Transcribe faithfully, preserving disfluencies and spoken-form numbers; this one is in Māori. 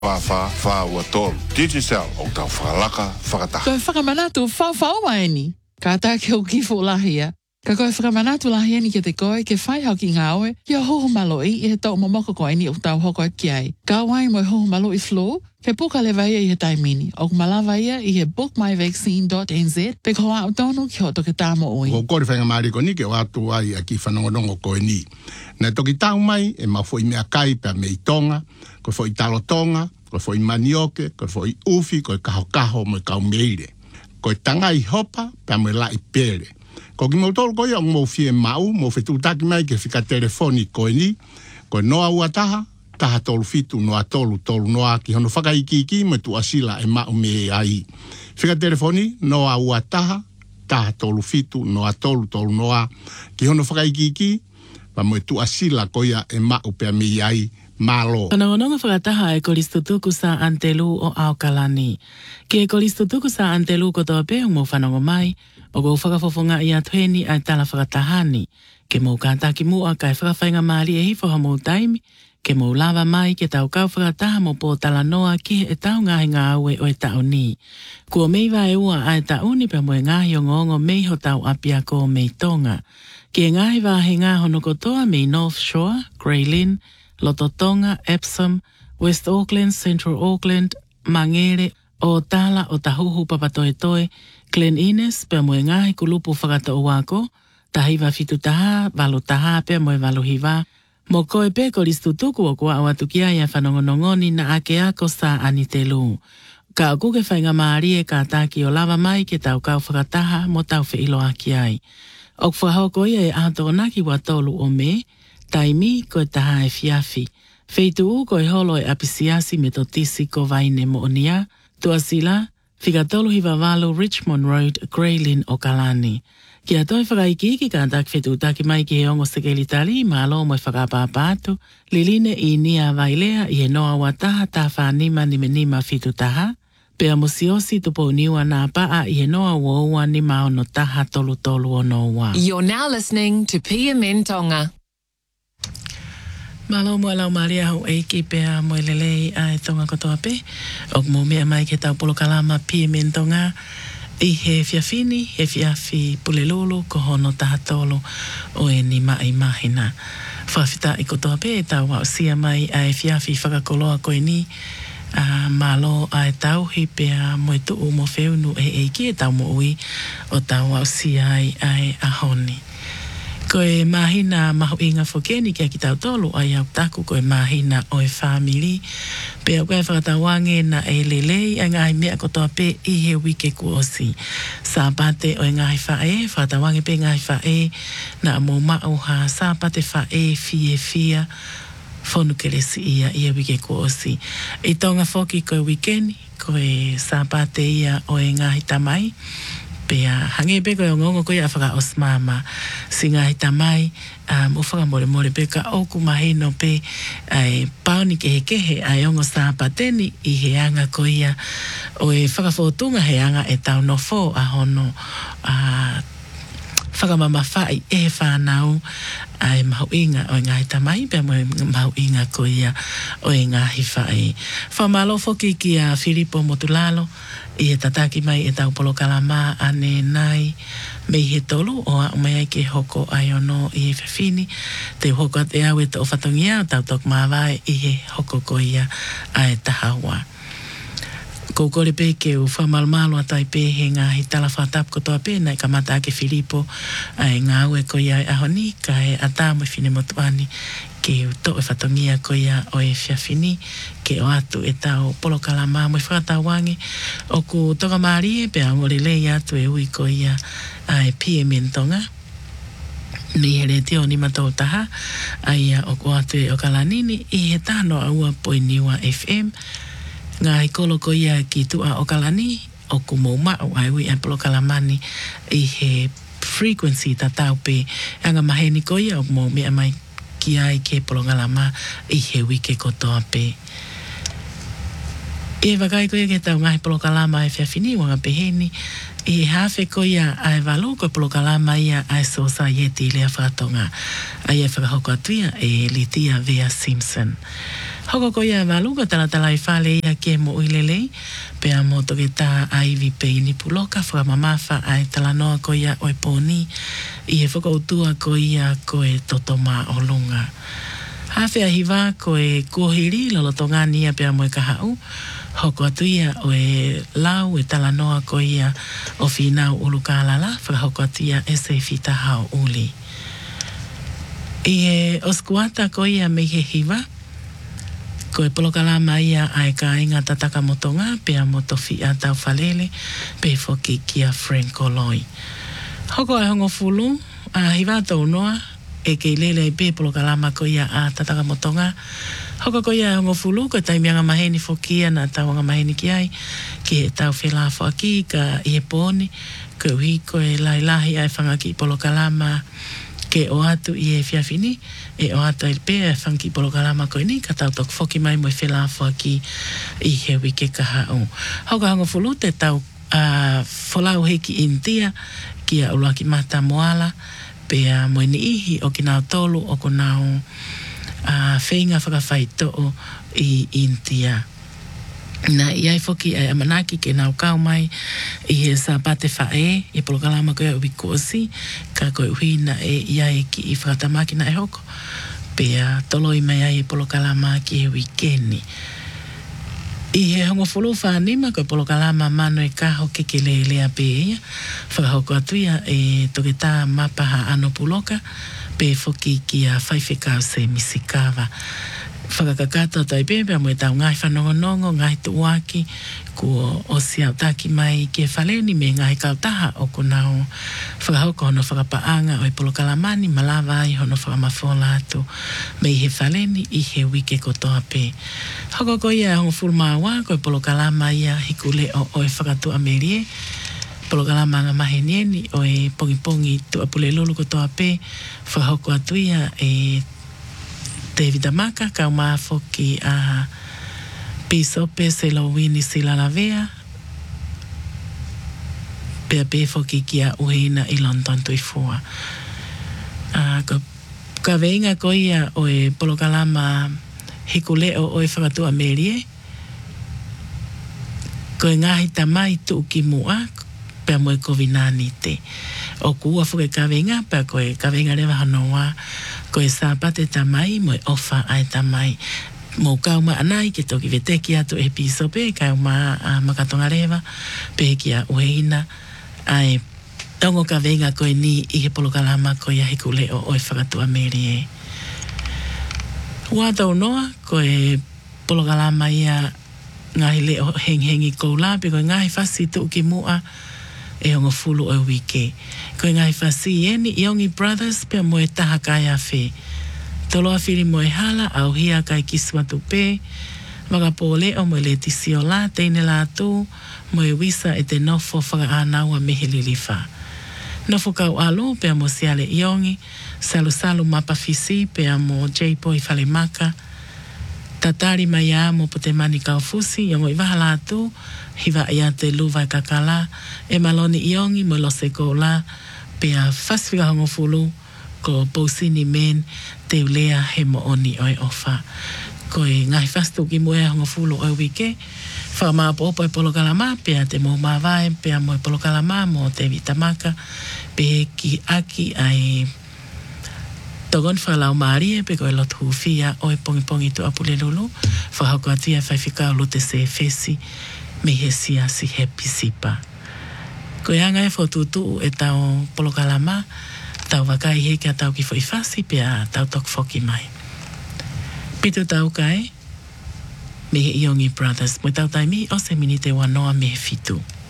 Whafa, wha ua tolu. Digicel, o tau whakalaka, whakataha. Koe whakamanatu whawhau mai ni. Ka tā ke o kifo lahia. Ka koe whakamanatu lahia ni ke te koe, ke whai hau ki ngā oe, ki o hoho maloi i he tau mamoko koe ni o tau hoko ki ai. Ka wai mo hoho maloi flow, ke puka le vai i he taimini. O kumalawa ia i he book my vaccine dot n z, pe koa au tonu ki ho toke tāmo oi. Ko kore whainga mariko ni ke o atu ai a ki whanongonongo koe ni. Na toki tau mai, e ma fwoi mea kai pe mei tonga, ko fwoi talo tonga, ko fwoi manioke, ko fwoi ufi, ko kaho kaho mo kau meire. Ko tanga i hopa, pe mo la i pere. Ko ki mautolo koe o mo fie mau, mo fetu taki mai ke fika telefoni koe ni, ko noa ua taha, taha tolu fitu, noa tolu, tolu noa ki hono whaka iki iki, mo tu asila e mau me ai. Fika telefoni, noa ua taha, taha tolu fitu, noa tolu, tolu noa, ki hono whaka iki iki, pa mo tu asila koia e mau pe me ai, malo. Panangononga whakataha e kolistutuku sa Antelu o Aokalani. Ki e kolistutuku sa Antelu ko toa pe mo whanongo mai, o go whakafofonga i atueni ai tala whakatahani. Ke mou kātaki mua kai whakawhainga maari e hifo ha mou taimi, ke mou lava mai ke tau kau whakataha mo po tala noa ki e tau ngahi ngā aue o e tau ni. Kua meiwa e ua ai tau ni pe mo e ngahi o ngongo mei ho tau apia ko mei tonga. Ki e ngahi wahe ngā hono kotoa mei North Shore, Grey Lynn, Lototonga, Epsom, West Auckland, Central Auckland, Mangere, o tala o tahuhu papatoetoe, Glen Innes, pe moe ngahi kulupu whakata o wako, tahiwa fitu taha, valo taha, pe moe valo hiva, mo koe pe kolistutuku o kua awatukia ia whanongonongoni na ake ako sa anitelu. Ka kuke whainga maari e ka taki o lava mai ke tau kau whakataha mo tau whi ilo aki ai. Ok whahoko ia e ahatonaki wa tolu o me, taimi koe taha e fiafi. Feitu u koe holo e apisiasi me to tisi ko vaine mo onia, tuasila, whikatolu hiwa walo Richmond Road, Grey Lynn o Kalani. Kia toi whakaiki ki kātak whetu taki mai ki he ongo sekeli tali, malo mo e whakapāpātu, liline i nia vailea i he noa wataha tā whanima ni menima fitu taha, pea musiosi tupo niwa nā paa i he noa woua ni maono taha tolu tolu o noa. You're now listening to P M N Tonga. Malo mo alau maria hau eiki pea mo elelei ai tonga kotoa pe. O mo mea mai ke tau polo kalama P M N Tonga. I he fiafini, he fiafi pulelulu ko hono taha tolo o e ni mai mahina. Whawhita i kotoa pe e tau wau sia mai ai fiafi whakakoloa koe ni. Uh, malo ai tau hi pea mo e tuu mo whiunu e eiki e tau mo ui o tau wau sia ai ai ahoni. Koe mahina mahu inga whokeni kia ki tau tolu ai au taku koe mahina o e whamili. Pea koe whakatawange na e lelei a ngai mea kotoa pe i he wike kuosi. Sāpate o e ngai whae, whakatawange pe ngai whae na mo mao ha sāpate whae fie fia whonu keresi ia i he wike kuosi. I tonga whoki koe wikeni, koe sāpate ia o e ngai tamai. Pea hange pe koe o ngongo koe a whaka osmama singa hita mai um, o whaka more more pe ka oku mahino pe ai pauni ke he kehe ai ongo sāpateni i he anga koea o e whakawhotunga he anga e tau no fo a hono a uh, whakamama whai e whanau ai mahu inga o e ngahi tamai pe mo mahu inga koea o e ngahi whai. Whamalo whoki ki a Filipo Motulalo i e tataki mai e tau polo kalama ane nai mei he tolu o a umea ke hoko ai ono i e whiwhini te hoko at e au e to whatongia tau tok mawai i he hoko koia a e tahawa. Koukore pe ke u whamalmalo atai pe he ngā hi tala whatap kotoa pe nai ka mata ke Filipo ai ngā ue koia e ahoni ka e atamu i whine motuani ke u to e whatongia koia o e whiawhini ke o atu e tau polo kalama mo e whakatawangi o ku toka maari e pe angore lei atu e ui koia ai P M N Tonga. Ni here te o ni matou taha ai o ku atu e o kalanini i he tano aua poiniwa F M. Ngā hikolo ko ia ki tua o kalani, o ku mou mao ai ui apolo kalamani i he frequency ta tau pe anga maheni ko ia o mou mea mai ki ai ke polo kalama i he wike kotoa pe. E wakai ko ia ke tau ngahi polo kalama e whiawhini wanga peheni, i he hawhe ko ia ai walo ko polo kalama ia ai society lea whakatonga. Ai e whakahoko atuia e Litia Vea Simpson. Hoko ko ia walu ko tala tala i whale ia ke mo uilelei. Pea mo toke tā aivi pe ini puloka. Whaka mamafa ai tala noa ko ia oi pōni. I he whaka utua ko ia ko e totoma o lunga. Hawhea hiwa ko e kuhiri lolo tonga nia pea mo e kahau. Hoko atu ia o e lau e tala noa ko ia o whinau ulukalala. Whaka hoko atu ia e se whita hao uli. I e oskuata ko ia me he hiwa. Ko e polokalama ia ai ka inga tataka motonga pea motofi a tau whalele pe foki kia Franco Loi. Hoko ai hongo fulu a hiwa tau noa e kei lele i pe polokalama ko ia a tataka motonga. Hoko ko ia hongo fulu ko tai mianga maheni fokia na tau anga maheni ki ai ki e tau whela foki ka i e pōni ko ui ko e lailahi ai whangaki polokalama ke o atu i e whiawhini, e o atu i pēr e whanki polokalama koe ni, ka tau tok whoki mai mo e whelawha ki i he wike kaha o. Hauka hango fulu te tau uh, wholau heki intia ki a ulaki mata moala, pēr mo ni ihi o ki nao tolu o ko nao uh, whenga whakawhaitoo i intia. Na iai foki e amanaki ke nau kau mai i he sapate whae i polokalama koe ubi kosi ka koe uina e iai ki i whakatamaki na e hoko pea toloi mai ai i polokalama ki he wikeni i he hongo fulu whanima koe polokalama mano e kaho ke ke le lea pe ia whakahoko atuia e toke tā mapaha ano puloka pe foki ki a whaiwhekau se misikawa whakakakata tai pepe mo e tau ngai whanongonongo, ngai tuwaki, ko o siau taki mai ke whaleni me ngai kautaha o ko nao whakahoko hono whakapaanga o i polokalamani, malawa ai hono whakamafola atu me i he whaleni i he wike kotoa pe. Hoko ko ia hongo furmawa ko i polokalama ia hikule o, o e whakatua merie, polokalama nga mahenieni o e pongi pongi tu apule lulu kotoa pe, whakahoko atu ia e David Amaka, kau maafo ki a uh, Pisope se lo wini sila la vea. Pea pefo ki ki a uheina i London tui fua. Uh, ko, ka veinga ko ia o e polokalama hikuleo o e whakatua merie. Ko e ngahi tamai tu ki mua, pea mo e kovinani te. O kua fuke ka veinga, pea ko e ka veinga rewa hanoa, ko e sapate tamai mo e ofa ai tamai mo kauma anai ke toki veteki atu e Pisope kauma a makatonga rewa pe ki a uheina ai tongo ka venga ko e ni i he polokalama ko ia hikule o o e whakatua merie ua tau noa ko e polokalama ia ngahi le o heng hengi koula pe ko e ngahi fasi tu ki mua e hongo fulu o wike. Ko e ngai whasi eni Iongi Brothers pia mo e taha kai a whi. Toloa whiri mo e hala au hia kai kisua tupe. Waka pōle o mo e le tisi o la teine la tu mo e wisa e te nofo whaka anaua mehe lilifa. Nofo kau alu pia mo siale Iongi. Salu salu mapa fisi pia mo J-Boy Fale Maka. Tatari mai a mo po te mani kau fusi yongo i wahala atu. Hiwa ia te luwai kakala, e maloni Iongi mo lose ko la, pea faswika hongo fulu, ko Pausini men, te ulea he mo oni oi ofa. Ko e ngai fastu ki moe hongo fulu oi wike, whakamā po opo e polokalama, pea te mo mawai, pea mo e polokalama, mo te vitamaka, pe ki aki ai togon whalau maarie, pe ko e lotu hufia, oi pongi pongi tu apule lulu, whahako atia whaiwhika o lute se fesi, me he sia si happy sipa. Ko anga e whotutu e tau polokalama, tau wakai he kia tau ki whaifasi, pia tau tok whoki mai. Pitu tau kai, me he Iongi Brothers, mo tau taimi o se mini te wanoa me he fitu.